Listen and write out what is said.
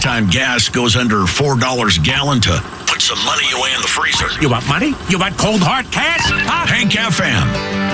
anytime gas goes under $4 a gallon to put some money away in the freezer. You want money? You want cold hard cash? Huh? Hank FM.